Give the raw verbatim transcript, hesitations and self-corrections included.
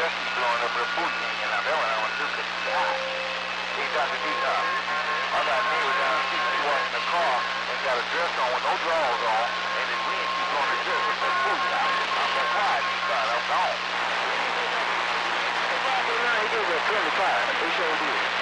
breath keep blowing up real booty hanging out. That's what I want to do because it's hot. Hey, Doctor D, uh, I got a neighbor down the street. She walking the car and got a dress on with no drawers on, and the wind keep blowing the dress with that booty out. I'm like, why? She thought I'm gone. He gave me a twenty-five. They sure did.